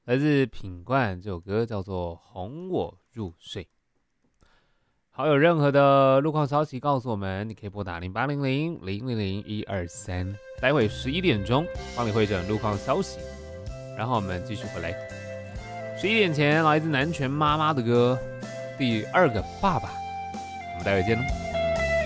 来自品冠，这首歌叫做《哄我入睡》。好，有任何的路况消息告诉我们，你可以拨打0800-000-123。待会11点钟帮你会诊路况消息，然后我们继续回来。11点前，来自南拳妈妈的歌《第二个爸爸》，我们待会见喽。